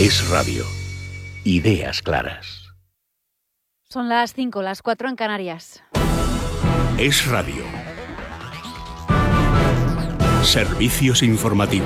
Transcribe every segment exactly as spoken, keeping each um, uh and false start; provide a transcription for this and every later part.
Es Radio. Ideas claras. Son las cinco, las cuatro en Canarias. Es Radio. Servicios informativos.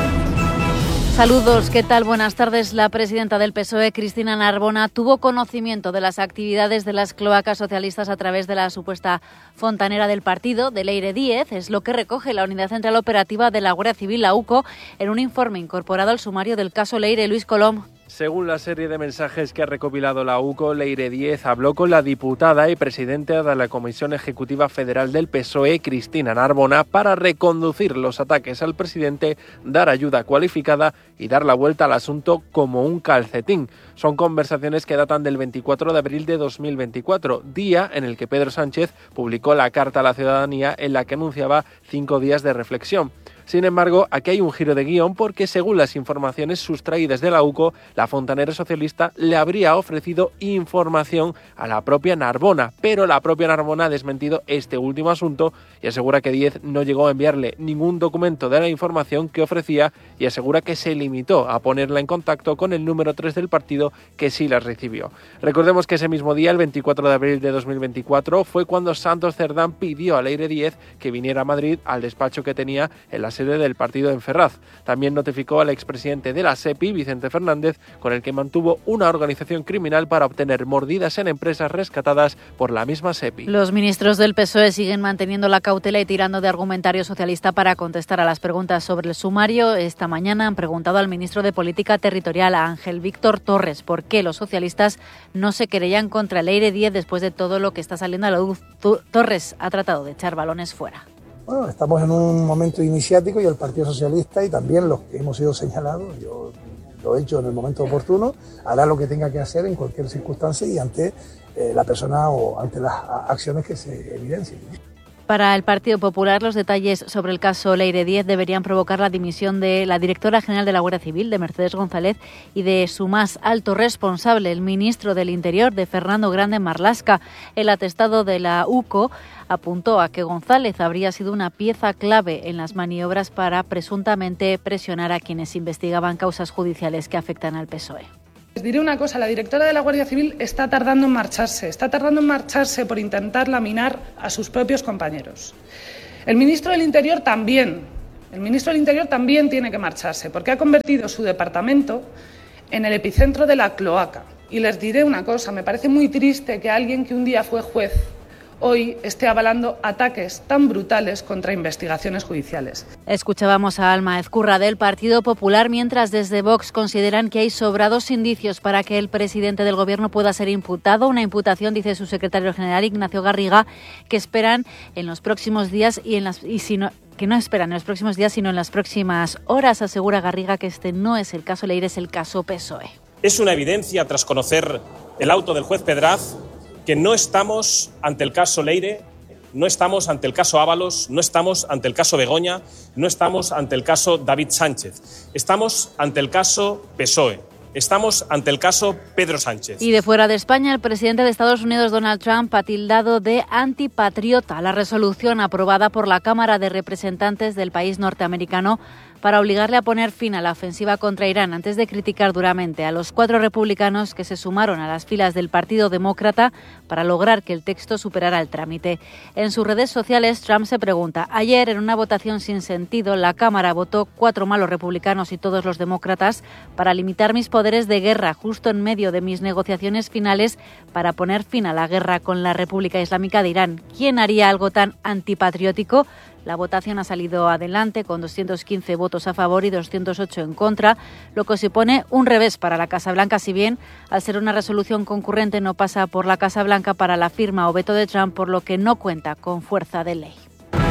Saludos, ¿qué tal? Buenas tardes. La presidenta del P S O E, Cristina Narbona, tuvo conocimiento de las actividades de las cloacas socialistas a través de la supuesta fontanera del partido, de Leire Díez. Es lo que recoge la Unidad Central Operativa de la Guardia Civil, la U C O, en un informe incorporado al sumario del caso Leire. Luis Colom. Según la serie de mensajes que ha recopilado la U C O, Leire Díez habló con la diputada y presidenta de la Comisión Ejecutiva Federal del P S O E, Cristina Narbona, para reconducir los ataques al presidente, dar ayuda cualificada y dar la vuelta al asunto como un calcetín. Son conversaciones que datan del veinticuatro de abril de dos mil veinticuatro, día en el que Pedro Sánchez publicó la Carta a la Ciudadanía en la que anunciaba cinco días de reflexión. Sin embargo, aquí hay un giro de guión porque, según las informaciones sustraídas de la U C O, la fontanera socialista le habría ofrecido información a la propia Narbona, pero la propia Narbona ha desmentido este último asunto y asegura que Díez no llegó a enviarle ningún documento de la información que ofrecía y asegura que se limitó a ponerla en contacto con el número tres del partido, que sí las recibió. Recordemos que ese mismo día, el veinticuatro de abril de dos mil veinticuatro, fue cuando Santos Cerdán pidió a Leire Díez que viniera a Madrid al despacho que tenía en la sede del partido en Ferraz. También notificó al expresidente de la SEPI, Vicente Fernández, con el que mantuvo una organización criminal para obtener mordidas en empresas rescatadas por la misma SEPI. Los ministros del P S O E siguen manteniendo la cautela y tirando de argumentario socialista para contestar a las preguntas sobre el sumario. Esta mañana han preguntado al ministro de Política Territorial, a Ángel Víctor Torres, por qué los socialistas no se querellan contra Leire Díez después de todo lo que está saliendo a la luz. Torres ha tratado de echar balones fuera. Bueno, estamos en un momento iniciático y el Partido Socialista y también los que hemos sido señalados, yo lo he hecho en el momento oportuno, hará lo que tenga que hacer en cualquier circunstancia y ante eh, la persona o ante las acciones que se evidencien. Para el Partido Popular, los detalles sobre el caso Leire Díez deberían provocar la dimisión de la directora general de la Guardia Civil, de Mercedes González, y de su más alto responsable, el ministro del Interior, de Fernando Grande Marlaska. El atestado de la U C O apuntó a que González habría sido una pieza clave en las maniobras para presuntamente presionar a quienes investigaban causas judiciales que afectan al P S O E. Les diré una cosa, la directora de la Guardia Civil está tardando en marcharse, está tardando en marcharse por intentar laminar a sus propios compañeros. El ministro del Interior también, el ministro del Interior también tiene que marcharse, porque ha convertido su departamento en el epicentro de la cloaca. Y les diré una cosa, me parece muy triste que alguien que un día fue juez hoy esté avalando ataques tan brutales contra investigaciones judiciales. Escuchábamos a Alma Ezcurra del Partido Popular, mientras desde Vox consideran que hay sobrados indicios para que el presidente del Gobierno pueda ser imputado. Una imputación, dice su secretario general, Ignacio Garriga, que esperan en los próximos días y en las y si no que no esperan en los próximos días, sino en las próximas horas. Asegura Garriga que este no es el caso Leire, es el caso P S O E. Es una evidencia, tras conocer el auto del juez Pedraz, que no estamos ante el caso Leire, no estamos ante el caso Ábalos, no estamos ante el caso Begoña, no estamos ante el caso David Sánchez. Estamos ante el caso P S O E. Estamos ante el caso Pedro Sánchez. Y de fuera de España, el presidente de Estados Unidos, Donald Trump, ha tildado de antipatriota la resolución aprobada por la Cámara de Representantes del país norteamericano para obligarle a poner fin a la ofensiva contra Irán, antes de criticar duramente a los cuatro republicanos que se sumaron a las filas del Partido Demócrata para lograr que el texto superara el trámite. En sus redes sociales, Trump se pregunta: ayer, en una votación sin sentido, la Cámara votó cuatro malos republicanos y todos los demócratas para limitar mis poderes de guerra justo en medio de mis negociaciones finales para poner fin a la guerra con la República Islámica de Irán. ¿Quién haría algo tan antipatriótico? La votación ha salido adelante con doscientos quince votos a favor y doscientos ocho en contra, lo que supone un revés para la Casa Blanca, si bien, al ser una resolución concurrente, no pasa por la Casa Blanca para la firma o veto de Trump, por lo que no cuenta con fuerza de ley.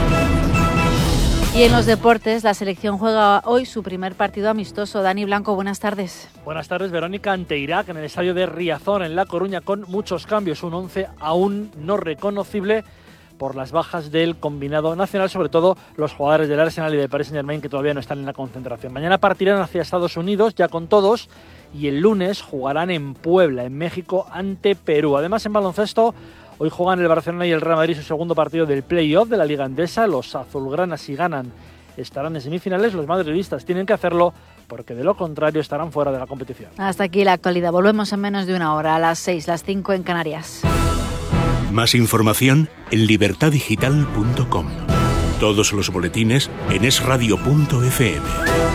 Y en los deportes, la selección juega hoy su primer partido amistoso. Dani Blanco, buenas tardes. Buenas tardes, Verónica, ante Irak en el estadio de Riazor, en La Coruña, con muchos cambios. Un once aún no reconocible por las bajas del combinado nacional, sobre todo los jugadores del Arsenal y del Paris Saint-Germain, que todavía no están en la concentración. Mañana partirán hacia Estados Unidos, ya con todos, y el lunes jugarán en Puebla, en México, ante Perú. Además, en baloncesto, hoy juegan el Barcelona y el Real Madrid su segundo partido del play-off de la Liga Endesa. Los azulgranas, si ganan, estarán en semifinales. Los madridistas tienen que hacerlo porque de lo contrario estarán fuera de la competición. Hasta aquí la actualidad. Volvemos en menos de una hora, a las seis, las cinco en Canarias. Más información en libertad digital punto com. Todos los boletines en es radio punto efe eme.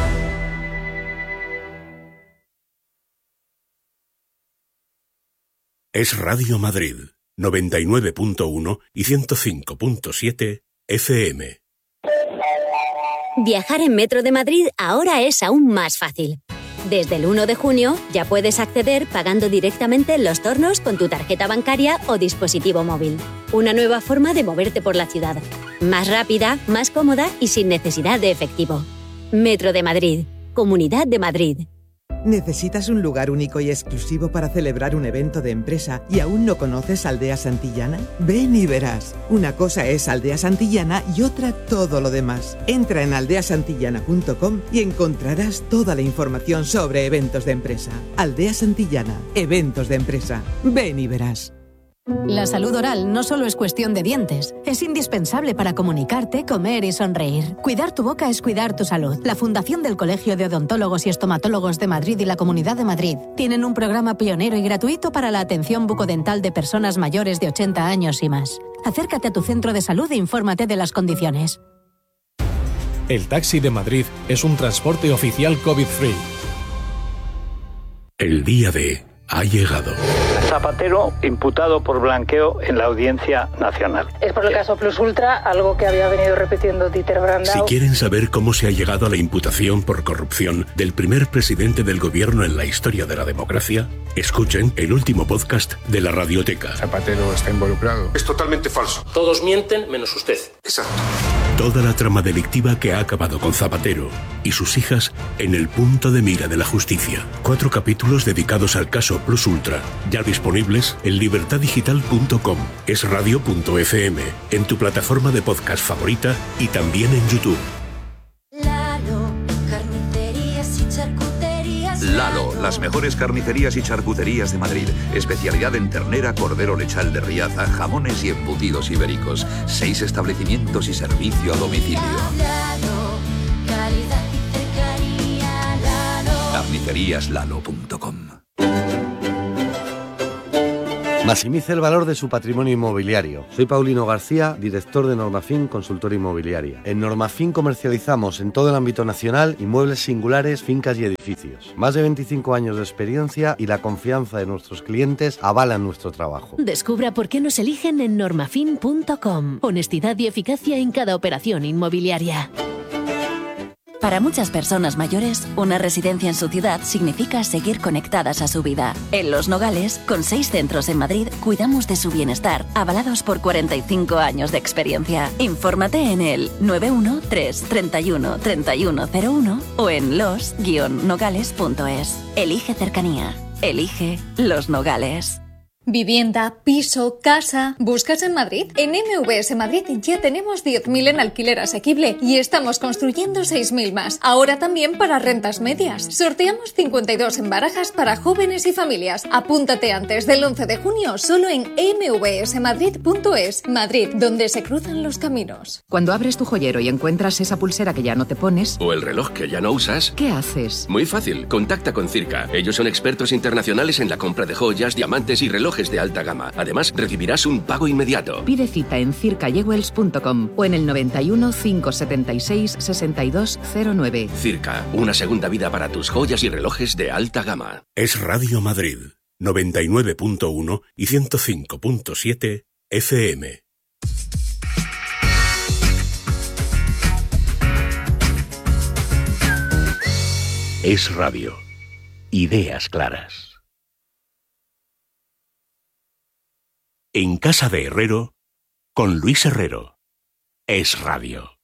Es Radio Madrid, noventa y nueve punto uno y ciento cinco punto siete efe eme. Viajar en Metro de Madrid ahora es aún más fácil. Desde el uno de junio ya puedes acceder pagando directamente en los tornos con tu tarjeta bancaria o dispositivo móvil. Una nueva forma de moverte por la ciudad. Más rápida, más cómoda y sin necesidad de efectivo. Metro de Madrid. Comunidad de Madrid. ¿Necesitas un lugar único y exclusivo para celebrar un evento de empresa y aún no conoces Aldea Santillana? Ven y verás. Una cosa es Aldea Santillana y otra todo lo demás. Entra en aldea santillana punto com y encontrarás toda la información sobre eventos de empresa. Aldea Santillana, eventos de empresa. Ven y verás. La salud oral no solo es cuestión de dientes, es indispensable para comunicarte, comer y sonreír. Cuidar tu boca es cuidar tu salud. La Fundación del Colegio de Odontólogos y Estomatólogos de Madrid y la Comunidad de Madrid tienen un programa pionero y gratuito para la atención bucodental de personas mayores de ochenta años y más. Acércate a tu centro de salud e infórmate de las condiciones. El Taxi de Madrid es un transporte oficial COVID-free. El día de ha llegado. Zapatero imputado por blanqueo en la Audiencia Nacional. Es por el caso Plus Ultra, algo que había venido repitiendo Dieter Brandau. Si quieren saber cómo se ha llegado a la imputación por corrupción del primer presidente del gobierno en la historia de la democracia, escuchen el último podcast de la Radioteca. Zapatero está involucrado. Es totalmente falso. Todos mienten menos usted. Exacto. Toda la trama delictiva que ha acabado con Zapatero y sus hijas en el punto de mira de la justicia. Cuatro capítulos dedicados al caso Plus Ultra, ya disponibles en libertad digital punto com, es radio punto efe eme, en tu plataforma de podcast favorita y también en YouTube. Lalo, carnicerías y charcuterías. Lalo, las mejores carnicerías y charcuterías de Madrid. Especialidad en ternera, cordero lechal de Riaza, jamones y embutidos ibéricos. Seis establecimientos y servicio a domicilio. Lalo, calidad y cercanía. Lalo. carnicerías lalo punto com. Maximice el valor de su patrimonio inmobiliario. Soy Paulino García, director de Normafin Consultora Inmobiliaria. En Normafin comercializamos en todo el ámbito nacional inmuebles singulares, fincas y edificios. Más de veinticinco años de experiencia y la confianza de nuestros clientes avalan nuestro trabajo. Descubra por qué nos eligen en normafin punto com. Honestidad y eficacia en cada operación inmobiliaria. Para muchas personas mayores, una residencia en su ciudad significa seguir conectadas a su vida. En Los Nogales, con seis centros en Madrid, cuidamos de su bienestar, avalados por cuarenta y cinco años de experiencia. Infórmate en el nueve uno tres, treinta y uno, treinta y uno cero uno o en los guion nogales punto es. Elige cercanía. Elige Los Nogales. Vivienda, piso, casa... ¿Buscas en Madrid? En M V S Madrid ya tenemos diez mil en alquiler asequible y estamos construyendo seis mil más. Ahora también para rentas medias. Sorteamos cincuenta y dos en barajas para jóvenes y familias. Apúntate antes del once de junio solo en eme ve ese madrid punto es. Madrid, donde se cruzan los caminos. Cuando abres tu joyero y encuentras esa pulsera que ya no te pones... o el reloj que ya no usas... ¿qué haces? Muy fácil, contacta con Circa. Ellos son expertos internacionales en la compra de joyas, diamantes y relojes de alta gama. Además, recibirás un pago inmediato. Pide cita en circa jewels punto com o en el noventa y uno, cinco setenta y seis, sesenta y dos cero nueve. Circa, una segunda vida para tus joyas y relojes de alta gama. Es Radio Madrid, noventa y nueve punto uno y ciento cinco punto siete efe eme. Es Radio. Ideas claras. En casa de Herrero, con Luis Herrero. Es Radio.